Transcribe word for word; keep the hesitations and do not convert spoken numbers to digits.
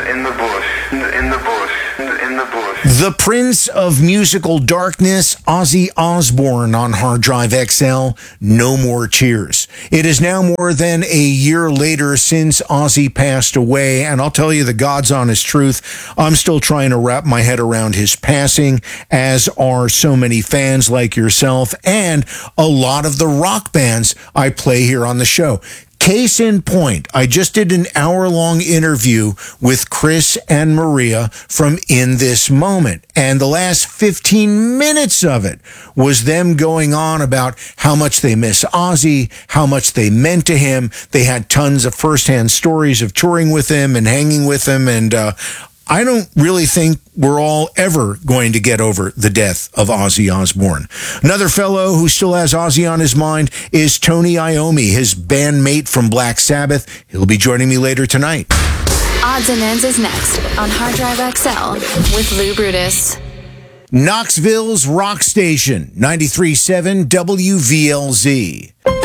in the bush, in the bush, in the bush. The Prince of Musical Darkness, Ozzy Osbourne on Hard Drive X L, No More Cheers. It is now more than a year later since Ozzy passed away, and I'll tell you the God's honest truth, I'm still trying to wrap my head around his passing, as are so many fans like yourself and a lot of the rock bands I play here on the show. Case in point, I just did an hour-long interview with Chris and Maria from In This Moment, and the last fifteen minutes of it was them going on about how much they miss Ozzy, how much they meant to him. They had tons of firsthand stories of touring with him and hanging with him, and uh, I don't really think we're all ever going to get over the death of Ozzy Osbourne. Another fellow who still has Ozzy on his mind is Tony Iommi, his bandmate from Black Sabbath. He'll be joining me later tonight. Odds and Ends is next on Hard Drive X L with Lou Brutus. Knoxville's rock station, ninety-three point seven W V L Z.